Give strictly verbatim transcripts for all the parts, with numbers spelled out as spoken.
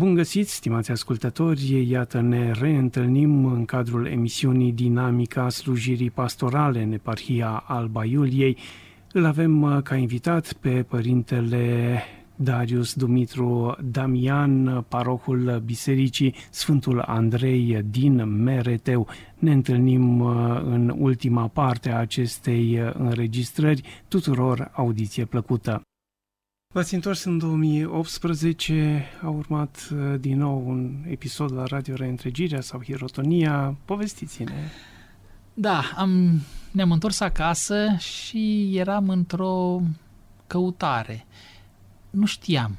Bun găsit, stimați ascultători! Iată, ne reîntâlnim în cadrul emisiunii Dinamica Slujirii Pastorale în Eparhia Alba Iuliei. Îl avem ca invitat pe părintele Darius Dumitru Damian, parohul Bisericii Sfântul Andrei din Mereteu. Ne întâlnim în ultima parte a acestei înregistrări. Tuturor audiție plăcută! V-ați întors în două mii optsprezece, a urmat din nou un episod la Radio Reîntregirea sau Hirotonia. Povestiți-ne! Da, am, ne-am întors acasă și eram într-o căutare. Nu știam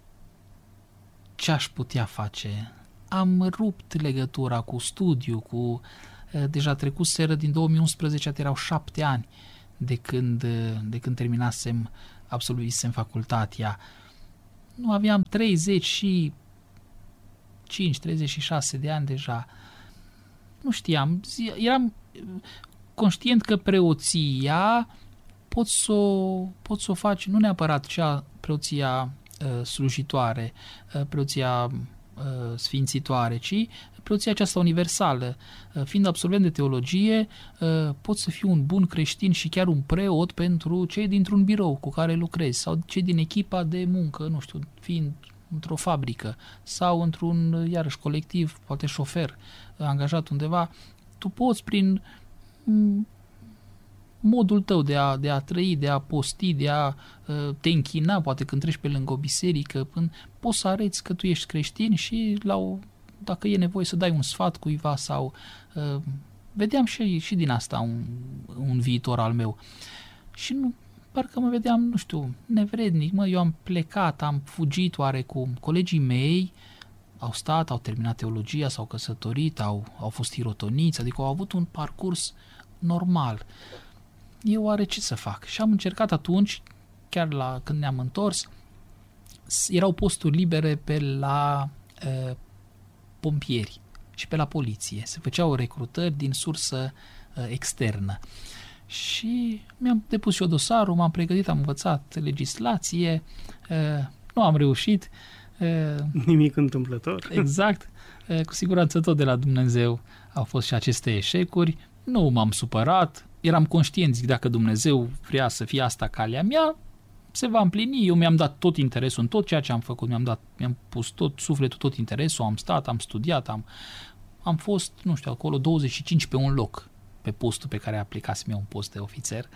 ce aș putea face. Am rupt legătura cu studiu, cu deja trecuseră din două mii unsprezece, erau șapte ani de când, de când terminasem, absolvisem facultatea. Nu aveam treizeci și cinci, treizeci și șase de ani deja. Nu știam, eram conștient că preoția pot să o, pot să o faci, nu neapărat cea preoția uh, slujitoare, uh, preoția uh, sfințitoare, ci preoția aceasta universală. Uh, fiind absolvent de teologie, uh, poți să fii un bun creștin și chiar un preot pentru cei dintr-un birou cu care lucrezi sau cei din echipa de muncă, nu știu, fiind într-o fabrică sau într-un, iarăși, colectiv, poate șofer, uh, angajat undeva. Tu poți, prin m- modul tău de a, de a trăi, de a posti, de a uh, te închina, poate când treci pe lângă o biserică, până, poți să arăți că tu ești creștin și la o, dacă e nevoie să dai un sfat cuiva sau... Uh, vedeam și, și din asta un, un viitor al meu. Și nu, parcă mă vedeam, nu știu, nevrednic. Mă, eu am plecat, am fugit oarecum. Colegii mei au stat, au terminat teologia, s-au căsătorit, au, au fost hirotoniți, adică au avut un parcurs normal. Eu oare ce să fac? Și am încercat atunci, chiar la când ne-am întors, erau posturi libere pe la uh, pompieri și pe la poliție. Se făceau recrutări din sursă uh, externă. Și mi-am depus și eu dosarul, m-am pregătit, am învățat legislație, uh, nu am reușit. Uh, Nimic întâmplător. Exact. Uh, cu siguranță tot de la Dumnezeu au fost și aceste eșecuri. Nu m-am supărat. Eram conștient, zic, dacă Dumnezeu vrea să fie asta calea mea, se va împlini. Eu mi-am dat tot interesul în tot ceea ce am făcut, mi-am dat, mi-am pus tot sufletul, tot interesul, am stat, am studiat, am, am fost, nu știu, acolo douăzeci și cinci pe un loc, pe postul pe care aplicasem eu, un post de ofițer,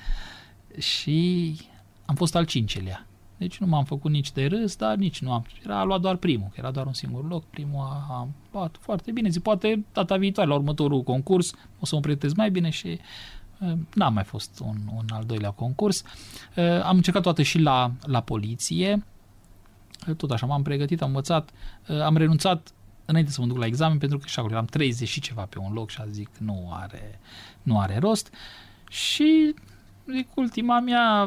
și am fost al cincelea. Deci nu m-am făcut nici de râs, dar nici nu am. Era luat doar primul, că era doar un singur loc. Primul a, a luat foarte bine. Zic, poate data viitoare, la următorul concurs, o să mă pregătesc mai bine și uh, n-a mai fost un, un al doilea concurs. Uh, am încercat toate și la, la poliție. Uh, tot așa, m-am pregătit, am învățat, uh, am renunțat înainte să mă duc la examen, pentru că și acolo eram treizeci și ceva pe un loc și a zic, nu are, nu are rost. Și zic, ultima mea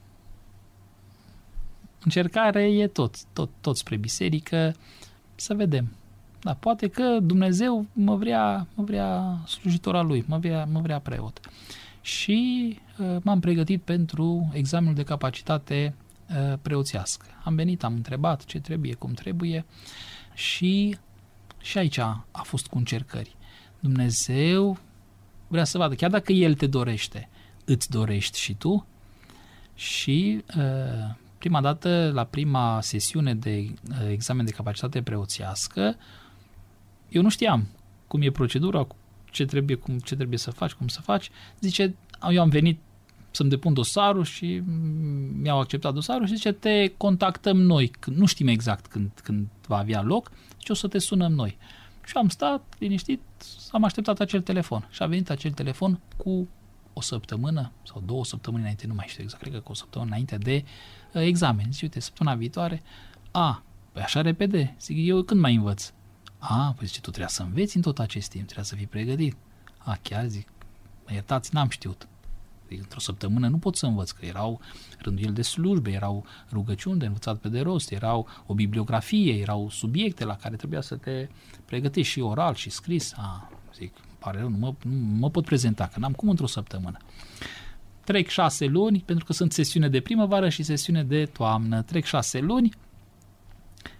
încercare e tot, tot, tot spre biserică, să vedem. Da, poate că Dumnezeu mă vrea, mă vrea slujitor al lui, mă vrea, mă vrea preot. Și uh, m-am pregătit pentru examenul de capacitate uh, preoțească. Am venit, am întrebat ce trebuie, cum trebuie și și aici a, a fost cu încercări. Dumnezeu vrea să vadă, chiar dacă El te dorește, îți dorești și tu. Și uh, prima dată, la prima sesiune de examen de capacitate preoțească, eu nu știam cum e procedura, ce trebuie, cum, ce trebuie să faci, cum să faci. Zice, eu am venit să-mi depun dosarul și mi-au acceptat dosarul și zice, te contactăm noi, nu știm exact când, când va avea loc, și o să te sunăm noi. Și am stat liniștit, am așteptat acel telefon și a venit acel telefon cu o săptămână sau două săptămâni înainte, nu mai știu exact, cred că cu o săptămână înainte de uh, examen. Zice, uite, săptămâna viitoare, a, păi așa repede, zic, eu când mai învăț? A, păi zice, tu trebuia să înveți în tot acest timp, trebuia să fii pregătit. A, chiar, zic, mă iertați, n-am știut. Zic, într-o săptămână nu pot să învăț, că erau rânduieli de slujbe, erau rugăciuni de învățat pe de rost, erau o bibliografie, erau subiecte la care trebuia să te pregătești și oral și scris. A, zic, pare rău, nu mă, nu mă pot prezenta, că n-am cum într-o săptămână. Trec șase luni, pentru că sunt sesiune de primăvară și sesiune de toamnă. Trec șase luni,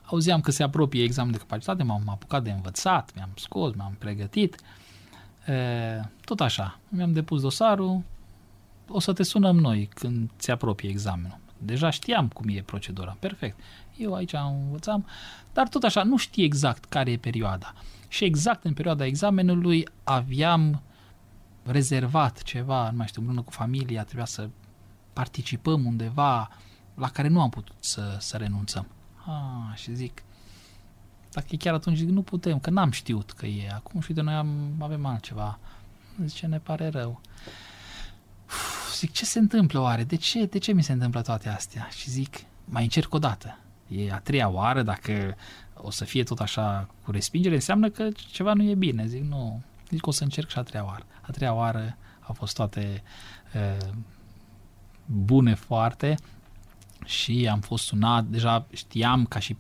auzeam că se apropie examen de capacitate, m-am apucat de învățat, mi-am scos, m-am pregătit. E, tot așa, mi-am depus dosarul, o să te sunăm noi când se apropie examenul. Deja știam cum e procedura, perfect. Eu aici învățam, dar tot așa, nu știu exact care e perioada. Și exact în perioada examenului aveam rezervat ceva, nu mai știu, împreună cu familia, trebuia să participăm undeva la care nu am putut să, să renunțăm. Ah, și zic, dacă e chiar atunci, zic, nu putem, că n-am știut că e. Acum și de noi am, avem altceva. Zice, ne pare rău. Uf, zic, ce se întâmplă oare? De ce, de ce mi se întâmplă toate astea? Și zic, mai încerc o dată. E a treia oară, dacă o să fie tot așa cu respingere, înseamnă că ceva nu e bine. Zic, nu, zic, o să încerc și a treia oară. A treia oară au fost toate uh, bune foarte și am fost sunat, deja știam ca și